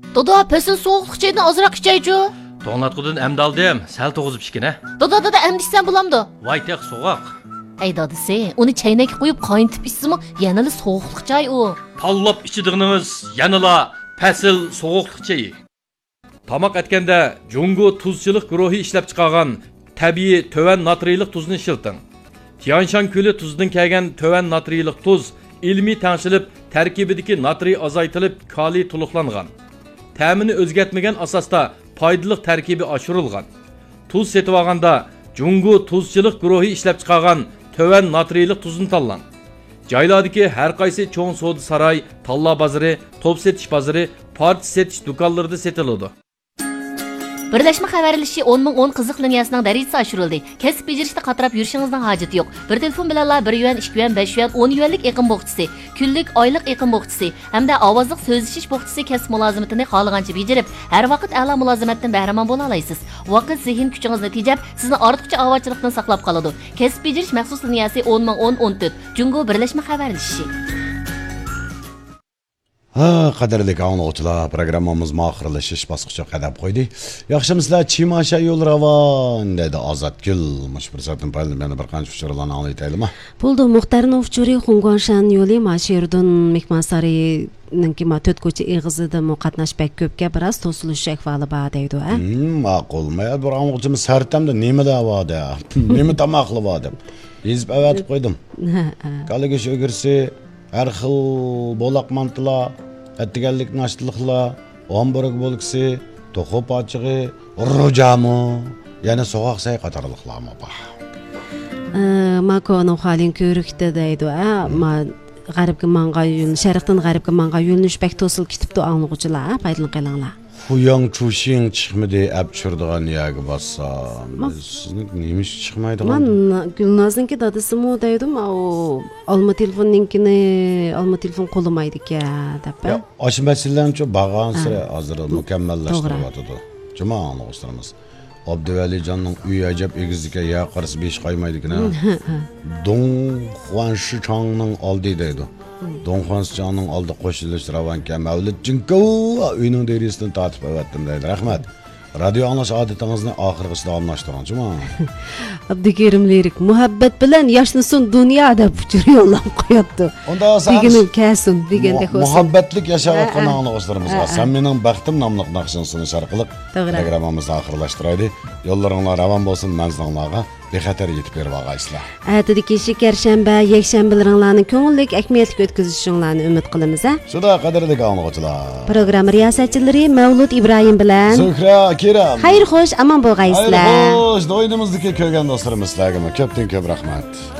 Dada, pesin soğuqluq çaydan azırak içeycu. To'nglatqudan amdaldim, sal to'g'izib ichgina. Dada, emdishsan bo'lamdi. Voy teq so'g'oq. Ey dadisi, uni chaynakka qo'yib qayntib ichsimi, yanali soğuqluq chay u. Tanlab ichidig'inimiz yanala pasil so'g'uqliq chayi. Tamoq etganda Jungo tuzchilik guruhi ishlab chiqargan tabiiy töven natriylik tuzni ishilting. Tianshan ko'li tuzidan kelgan töven natriylik tuz ilmiy tangshilib, tarkibidagi natriy azaytilib, kaliy to'liqlangan. Ta'mini o'zgartmagan asosda foydali tarkibi oshirilgan. Tuz setib olganda Jungo tuzchilik guruhi ishlab chiqargan töven natriylik tuzni tanlang. Joylardagi har qaysi cho'ng savdo saroy, talla bozori, top setish bozori, part setish do'konlarida setiladi. Birleşme xabarlashi 10 qiziq liniyasining darajasi oshirildi. Kasb bejarishda qatirab yurishingizning hojati yo'q. Bir telefon bilan 1 yuan, 2 yuan, 5 yuan, 10 yuanlik eqim bo'qchisi, kunlik, oylik eqim bo'qchisi hamda ovozliq so'zlashish bo'qchisi kasb mulozimatini xohlagancha bejarib, har vaqt a'lo mulozimatdan bahramon bo'la olasiz. Vaqt zehn kuchingizni tejab, sizni ortiqcha ovochchilikdan saqlab qoladi. Kasb bejarish maxsus liniyasi 10 Jungo birlashma xabarlashi. Qadrli anglag'uchilar, programmamiz oxirlashish bosqichiga qadam qo'ydi. Yaxshimisizlar, Chimasha yo'l ravon dedi Ozodgul. Mush fursatdan payda meni bir qancha uchurlarni anglaytaylikmi? Bo'ldi, Muxtarning uchuri Xungongshan yo'li Mashirdan Mehmonsari ninki ma 4 ko'cha eg'izida qatnashbak ko'pga biroz to'silish ahvoli bor deydi, ha? Ma'qul. Men bir anglag'uchimiz sartamda nima davoda? Nima tamoqli bor deb. Yezib avatib qo'ydim. Qaliga shu o'girsi har xil bo'laqmantilar, attiganlik nashtliqlar, omburg bo'lgisi, to'qib ochig'i, rujami, yana so'g'oq say qatorliqlarmi bor. Makonu halin ko'rikda deydi, ha? Ma g'arbga manga yo'l, sharqdan g'arbga manga yo'lnish bak to'sil kitibdi anglag'uchilar, foydalan qilinglar. Huyang chushing chiqmidi abchurdigan yaga bassa. Sizning nima ish chiqmaydi? Men Gulnozningki dadasimi deydim, o olma telefon qo'limaydi ekan deb. Ya, osh masalalarni bag'ansi hozir mukammallashtiryapti. Juma anglag'uchlarimiz. Abduvalijonning uyi ajab egizlikka yaqarisi 5 qo'ymaydi ekan. Dong Xuan Shichangning oldi deydi. Dong Xuan Shichangning oldi qo'shilish ravanka Mavlid Jinko uyning derisidan tortib avatdim deydi. Rahmat. Radio anglash odatingizni oxirgacha davomlashtiringchi. Abdukerim lirik muhabbat bilan yashnasin dunyo deb uchur yo'lab qo'yapti. Unda deginim kasin deganda xo'sh. Muhabbatlik yashayotgan anglash sen mening baxtim nomli naqshinsini sharqiliq programmamizni oxirlashtiraydi. Yo'llaringlar ravon bo'lsin manzilinglarga bexatar yetib berib olgaysizlar. Atadagi yakshanba, yakshanbalarning ko'ngillik akmiyatli o'tkazishinglarni umid qilamiz, ha? Shunda qadrli anglauvchilar. Programma riyosatchilari Mavlud Ibrohim bilan Zuhra Kiram. Xayr xo'sh, amon bo'lgaysizlar. Xayr xo'sh, do'yimizdagi ko'rgan do'stlarimizlarga ko'pdan ko'p rahmat.